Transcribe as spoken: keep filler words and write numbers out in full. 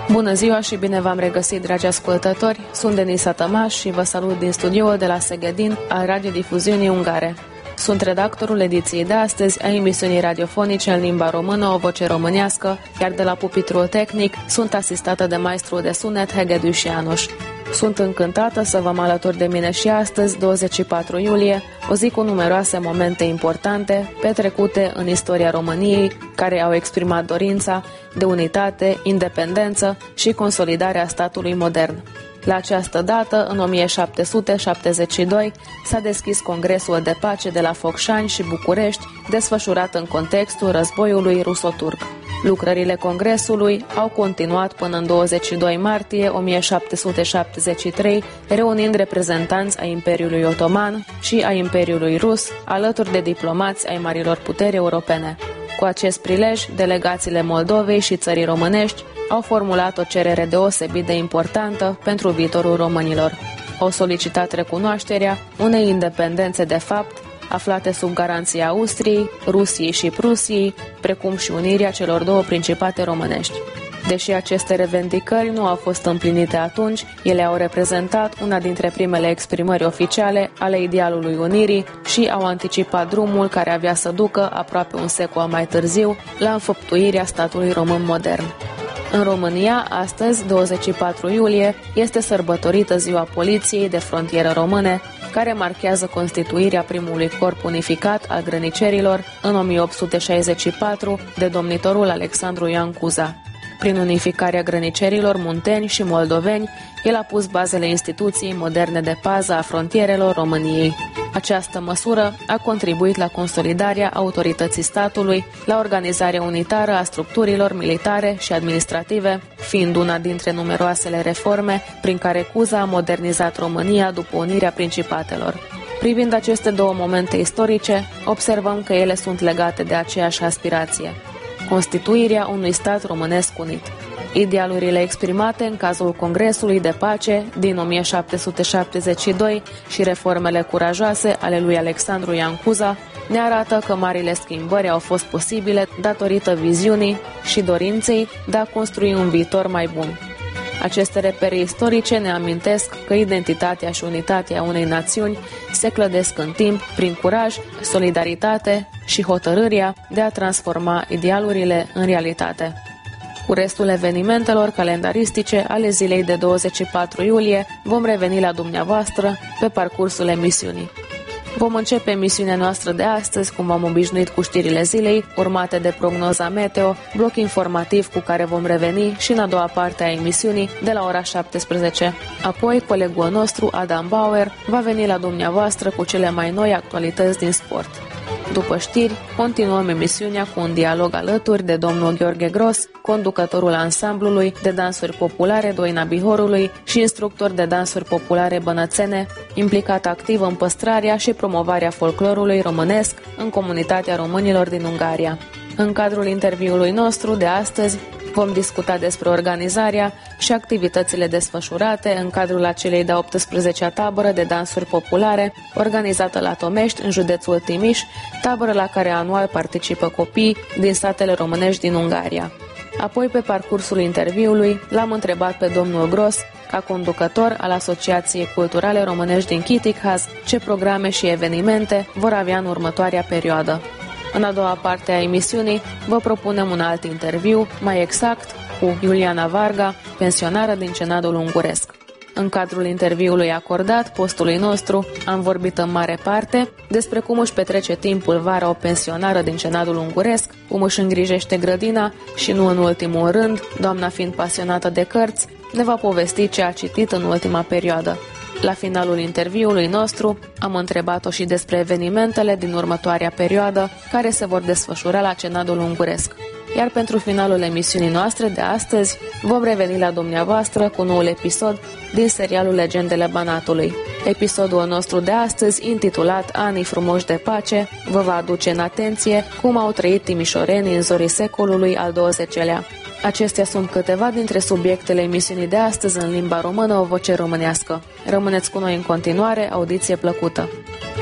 Bună ziua și bine v-am regăsit, dragi ascultători! Sunt Denisa Tămaș și vă salut din studioul de la Szegedin al radiodifuziunii ungare. Sunt redactorul ediției de astăzi a emisiunii radiofonice în limba română, o voce românească, iar de la pupitrul tehnic sunt asistată de maestrul de sunet Hegedűs János. Sunt încântată să vă am alături de mine și astăzi, douăzeci și patru iulie, o zi cu numeroase momente importante petrecute în istoria României, care au exprimat dorința de unitate, independență și consolidarea statului modern. La această dată, în o mie șapte sute șaptezeci și doi, s-a deschis Congresul de Pace de la Focșani și București, desfășurat în contextul războiului ruso-turc. Lucrările Congresului au continuat până în douăzeci și doi martie o mie șapte sute șaptezeci și trei, reunind reprezentanți ai Imperiului Otoman și ai Imperiului Rus, alături de diplomați ai marilor puteri europene. Cu acest prilej, delegațiile Moldovei și țării românești au formulat o cerere deosebit de importantă pentru viitorul românilor. Au solicitat recunoașterea unei independențe de fapt, aflate sub garanția Austriei, Rusiei și Prusiei, precum și unirea celor două principate românești. Deși aceste revendicări nu au fost împlinite atunci, ele au reprezentat una dintre primele exprimări oficiale ale idealului unirii și au anticipat drumul care avea să ducă, aproape un secol mai târziu, la înfăptuirea statului român modern. În România, astăzi, douăzeci și patru iulie, este sărbătorită Ziua Poliției de Frontieră Române, care marchează constituirea primului corp unificat al grănicerilor în o mie opt sute șaizeci și patru de domnitorul Alexandru Ioan Cuza. Prin unificarea grănicerilor munteni și moldoveni, el a pus bazele instituției moderne de pază a frontierelor României. Această măsură a contribuit la consolidarea autorității statului, la organizarea unitară a structurilor militare și administrative, fiind una dintre numeroasele reforme prin care Cuza a modernizat România după unirea principatelor. Privind aceste două momente istorice, observăm că ele sunt legate de aceeași aspirație: constituirea unui stat românesc unit. Idealurile exprimate în cazul Congresului de Pace din o mie șapte sute șaptezeci și doi și reformele curajoase ale lui Alexandru Ioan Cuza ne arată că marile schimbări au fost posibile datorită viziunii și dorinței de a construi un viitor mai bun. Aceste repere istorice ne amintesc că identitatea și unitatea unei națiuni se clădesc în timp prin curaj, solidaritate și hotărârea de a transforma idealurile în realitate. Cu restul evenimentelor calendaristice ale zilei de douăzeci și patru iulie vom reveni la dumneavoastră pe parcursul emisiunii. Vom începe emisiunea noastră de astăzi, cum v-am obișnuit, cu știrile zilei, urmate de prognoza meteo, bloc informativ cu care vom reveni și în a doua parte a emisiunii de la ora șaptesprezece. Apoi, colegul nostru, Adam Bauer, va veni la dumneavoastră cu cele mai noi actualități din sport. După știri, continuăm emisiunea cu un dialog alături de domnul Gheorghe Gros, conducătorul ansamblului de dansuri populare Doina Bihorului și instructor de dansuri populare bănățene, implicat activ în păstrarea și promovarea folclorului românesc în comunitatea românilor din Ungaria. În cadrul interviului nostru de astăzi vom discuta despre organizarea și activitățile desfășurate în cadrul acelei de-a optsprezecea tabără de dansuri populare organizată la Tomești, în județul Timiș, tabără la care anual participă copii din satele românești din Ungaria. Apoi, pe parcursul interviului, l-am întrebat pe domnul Gros, ca conducător al Asociației Culturale Românești din Chitikhaz, ce programe și evenimente vor avea în următoarea perioadă. În a doua parte a emisiunii vă propunem un alt interviu, mai exact cu Iuliana Varga, pensionară din Cenadul Unguresc. În cadrul interviului acordat postului nostru, am vorbit în mare parte despre cum își petrece timpul vara o pensionară din Cenadul Unguresc, cum își îngrijește grădina și, nu în ultimul rând, doamna fiind pasionată de cărți, ne va povesti ce a citit în ultima perioadă. La finalul interviului nostru am întrebat-o și despre evenimentele din următoarea perioadă care se vor desfășura la Cenadul Unguresc. Iar pentru finalul emisiunii noastre de astăzi vom reveni la dumneavoastră cu noul episod din serialul Legendele Banatului. Episodul nostru de astăzi, intitulat Anii frumoși de pace, vă va aduce în atenție cum au trăit timișorenii în zorii secolului al douăzecelea. Acestea sunt câteva dintre subiectele emisiunii de astăzi în limba română, o voce românească. Rămâneți cu noi în continuare, audiție plăcută!